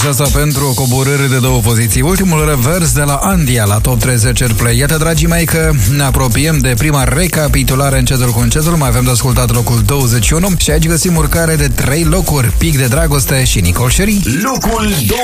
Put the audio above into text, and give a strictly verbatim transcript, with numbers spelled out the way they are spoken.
Asta pentru o coborâre de două poziții. Ultimul revers de la Andia la Top treizeci Airplay. Iată, dragii mei, că ne apropiem de prima recapitulare încetul cu încetul. Mai avem de ascultat locul douăzeci și unu și aici găsim urcare de trei locuri. Pic de Dragoste și Nicol Sherry. Locul